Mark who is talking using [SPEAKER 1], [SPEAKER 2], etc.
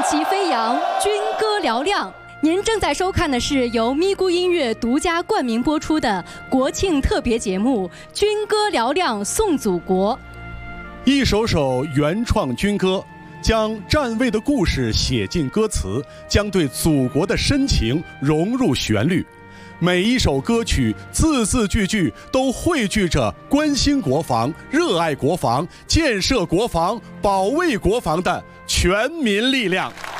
[SPEAKER 1] 旗飞扬，军歌嘹亮。您正在收看的是由咪咕音乐独家冠名播出的国庆特别节目《军歌嘹亮颂祖国》。
[SPEAKER 2] 一首首原创军歌，将战卫的故事写进歌词，将对祖国的深情融入旋律。每一首歌曲字字句句都汇聚着关心国防、热爱国防、建设国防、保卫国防的全民力量。